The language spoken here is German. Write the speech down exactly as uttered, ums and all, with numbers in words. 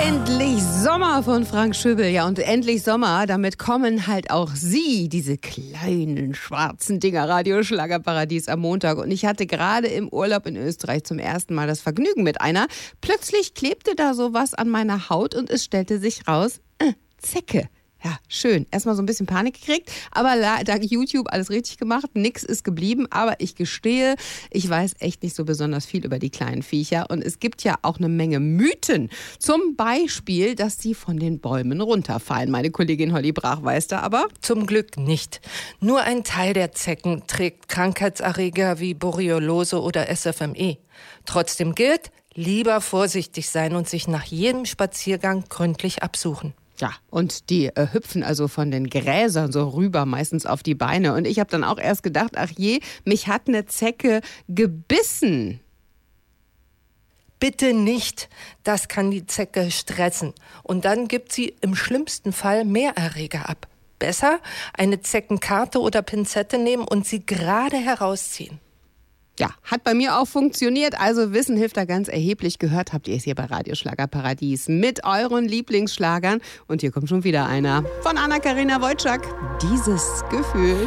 Endlich Sommer von Frank Schöbel. Ja, und endlich Sommer, damit kommen halt auch Sie, diese kleinen schwarzen Dinger, Radioschlagerparadies am Montag. Und ich hatte gerade im Urlaub in Österreich zum ersten Mal das Vergnügen mit einer. Plötzlich klebte da sowas an meiner Haut und es stellte sich raus, äh, Zecke. Ja, schön. Erstmal so ein bisschen Panik gekriegt, aber dank YouTube alles richtig gemacht. Nix ist geblieben, aber ich gestehe, ich weiß echt nicht so besonders viel über die kleinen Viecher. Und es gibt ja auch eine Menge Mythen. Zum Beispiel, dass sie von den Bäumen runterfallen. Meine Kollegin Holly Brach weiß da aber. Zum Glück nicht. Nur ein Teil der Zecken trägt Krankheitserreger wie Borreliose oder S F M E. Trotzdem gilt, lieber vorsichtig sein und sich nach jedem Spaziergang gründlich absuchen. Ja, und die äh, hüpfen also von den Gräsern so rüber, meistens auf die Beine. Und ich habe dann auch erst gedacht, ach je, mich hat eine Zecke gebissen. Bitte nicht, das kann die Zecke stressen. Und dann gibt sie im schlimmsten Fall mehr Erreger ab. Besser eine Zeckenkarte oder Pinzette nehmen und sie gerade herausziehen. Ja, hat bei mir auch funktioniert. Also Wissen hilft da ganz erheblich. Gehört habt ihr es hier bei Radioschlagerparadies mit euren Lieblingsschlagern. Und hier kommt schon wieder einer von Anna-Karina Wojcik. Dieses Gefühl.